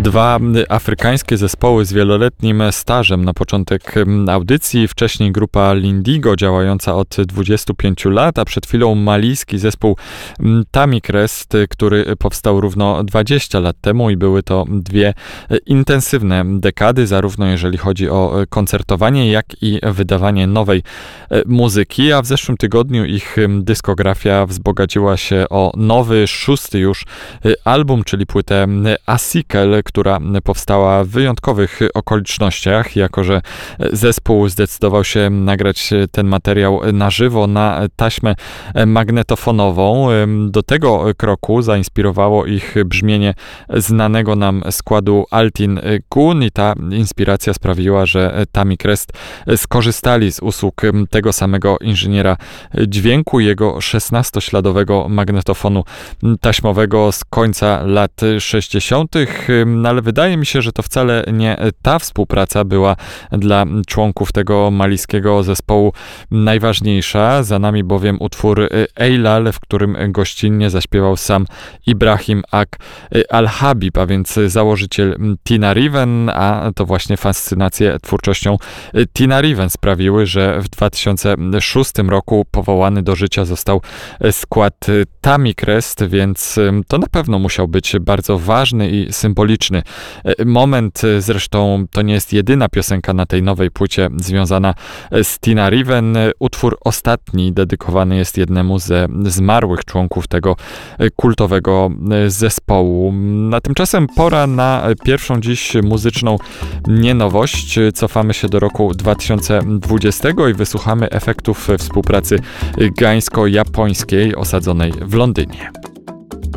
Dwa afrykańskie zespoły z wieloletnim stażem na początek audycji. Wcześniej grupa Lindigo działająca od 25 lat, a przed chwilą malijski zespół Tamicrest, który powstał równo 20 lat temu i były to dwie intensywne dekady, zarówno jeżeli chodzi o koncertowanie, jak i wydawanie nowej muzyki, a w zeszłym tygodniu ich dyskografia wzbogaciła się o nowy, szósty już album, czyli płytę Asikel, która powstała w wyjątkowych okolicznościach, jako że zespół zdecydował się nagrać ten materiał na żywo, na taśmę magnetofonową. Do tego kroku zainspirowało ich brzmienie znanego nam składu Altin Kun i ta inspiracja sprawiła, że Tamicrest skorzystali z usług tego samego inżyniera dźwięku, jego 16-śladowego magnetofonu taśmowego z końca lat 60., ale wydaje mi się, że to wcale nie ta współpraca była dla członków tego malijskiego zespołu najważniejsza. Za nami bowiem utwór Eilal, w którym gościnnie zaśpiewał sam Ibrahim Ak Al-Habib, a więc założyciel Tinariwen, a to właśnie fascynacje twórczością Tinariwen sprawiły, że w 2006 roku powołany do życia został skład Tamicrest, więc to na pewno musiał być bardzo ważny i symboliczny moment. Zresztą to nie jest jedyna piosenka na tej nowej płycie związana z Tinariwen. Utwór ostatni dedykowany jest jednemu ze zmarłych członków tego kultowego zespołu. A tymczasem pora na pierwszą dziś muzyczną nienowość. Cofamy się do roku 2020 i wysłuchamy efektów współpracy gańsko-japońskiej osadzonej w Londynie.